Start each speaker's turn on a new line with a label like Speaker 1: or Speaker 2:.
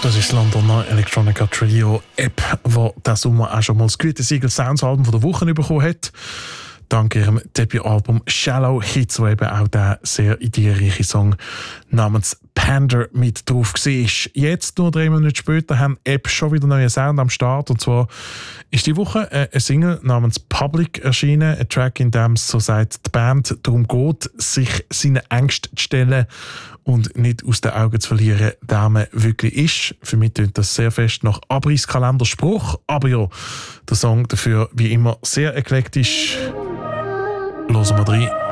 Speaker 1: Das ist das Londoner Electronica Trio App, das diesen Sommer auch schon mal das Gütesiegel Sounds Album der Woche bekommen hat. Dank ihrem Debütalbum Shallow Hits, wo eben auch der sehr ideenreiche Song namens Pander mit drauf war. Jetzt, nur 3 Monate später, haben App schon wieder neuen Sound am Start. Und zwar ist die Woche eine Single namens Public erschienen. Ein Track, in dem es, so sagt die Band, darum geht, sich seinen Ängsten zu stellen und nicht aus den Augen zu verlieren, wer man wirklich ist. Für mich klingt das sehr fest nach Abrisskalender-Spruch. Aber ja, der Song dafür wie immer sehr eklektisch. Hören wir rein.